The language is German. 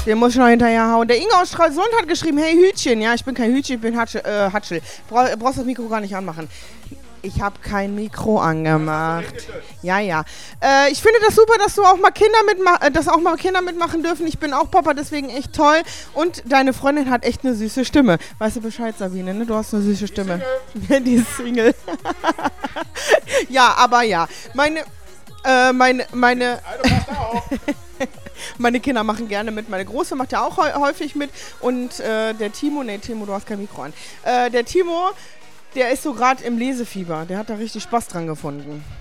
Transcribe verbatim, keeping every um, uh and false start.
Den muss ich noch hinterher hauen. Der Inga aus Stralsund hat geschrieben, hey Hütchen. Ja, ich bin kein Hütchen, ich bin Hatschel. Äh, Hatschel. Bra brauchst das Mikro gar nicht anmachen. Ich habe kein Mikro angemacht. Ja, ja. Äh, ich finde das super, dass du auch mal Kinder mitmachen, dass auch mal Kinder mitmachen dürfen. Ich bin auch Papa, deswegen echt toll. Und deine Freundin hat echt eine süße Stimme. Weißt du Bescheid, Sabine, ne? Du hast eine süße Stimme. Die ist Single. Ja, aber ja. Meine, äh, meine, meine... Meine Kinder machen gerne mit. Meine Große macht ja auch häufig mit. Und äh, der Timo, nee, Timo, du hast kein Mikro an. Äh, der Timo... Der ist so gerade im Lesefieber. Der hat da richtig Spaß dran gefunden.